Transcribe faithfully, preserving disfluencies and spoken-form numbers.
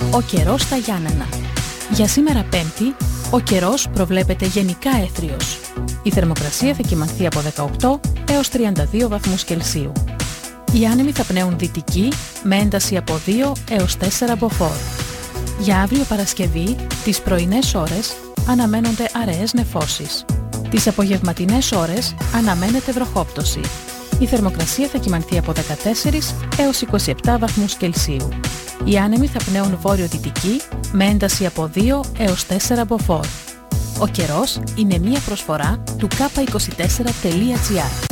Ο καιρός στα Γιάννενα. Για σήμερα Πέμπτη, ο καιρός προβλέπεται γενικά έθριος. Η θερμοκρασία θα κυμανθεί από δεκαοκτώ έως τριάντα δύο βαθμούς Κελσίου. Οι άνεμοι θα πνέουν δυτικοί με ένταση από δύο έως τέσσερα μποφόρ. Για αύριο Παρασκευή, τις πρωινές ώρες αναμένονται αραιές νεφώσεις. Τις απογευματινές ώρες αναμένεται βροχόπτωση. Η θερμοκρασία θα κυμανθεί από δεκατέσσερα έως είκοσι επτά βαθμούς Κελσίου. Οι άνεμοι θα πνέουν βόρειο-δυτικοί με ένταση από δύο έως τέσσερα μποφόρ. Ο καιρός είναι μία προσφορά του κάπα είκοσι τέσσερα τελεία τζι άρ.